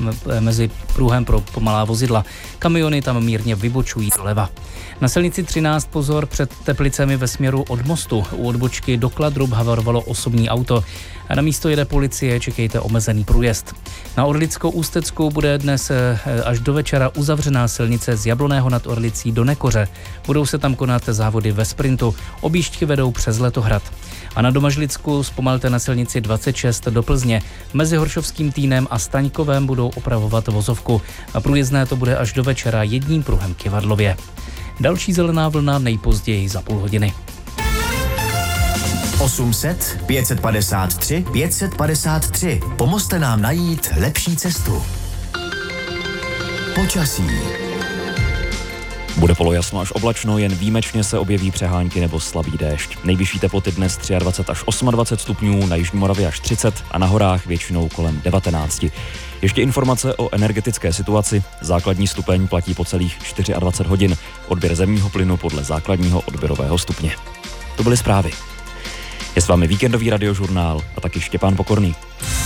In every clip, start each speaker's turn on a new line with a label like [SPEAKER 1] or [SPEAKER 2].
[SPEAKER 1] mezi pruhem pro pomalá vozidla. Kamiony tam mírně vybočují doleva. Na silnici 13 pozor před Teplicemi ve směru od mostu. U odbočky do Kladrub havarovalo osobní auto. A na místo jede policie, čekejte omezený průjezd. Na Orlickou Ústeckou bude dnes až do večera uzavřená silnice z Jabloného nad Orlicí do Nekoře. Budou se tam konat závody ve sprintu. Objížďky vedou přes Letohrad. A na Domažlicku zpomalte na silnici 26 do Plzně. Mezi Horšovským Týnem a Staňkovem budou opravovat vozovku. A průjezdné to bude až do večera jedním pruhem k Jivadlově. Další zelená vlna nejpozději za půl hodiny.
[SPEAKER 2] 800 553 553. Pomozte nám najít lepší cestu. Počasí.
[SPEAKER 3] Bude polojasno až oblačno, jen výjimečně se objeví přehánky nebo slabý déšť. Nejvyšší teploty dnes 23 až 28 stupňů, na jižní Moravě až 30 a na horách většinou kolem 19. Ještě informace o energetické situaci. Základní stupeň platí po celých 24 hodin. Odběr zemního plynu podle základního odběrového stupně. To byly zprávy. Je s vámi víkendový radiožurnál a taky Štěpán Pokorný.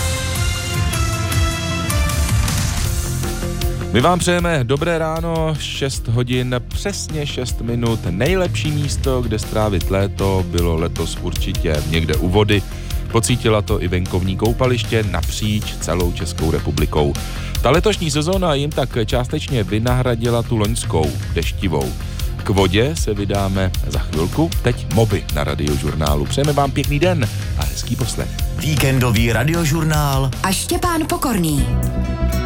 [SPEAKER 4] My vám přejeme dobré ráno, 6 hodin, přesně 6 minut. Nejlepší místo, kde strávit léto, bylo letos určitě někde u vody. Pocítila to i venkovní koupaliště napříč celou Českou republikou. Ta letošní sezóna jim tak částečně vynahradila tu loňskou, deštivou. K vodě se vydáme za chvilku, teď Moby na radiožurnálu. Přejeme vám pěkný den a hezký poslech.
[SPEAKER 2] Víkendový radiožurnál
[SPEAKER 5] a Štěpán Pokorný.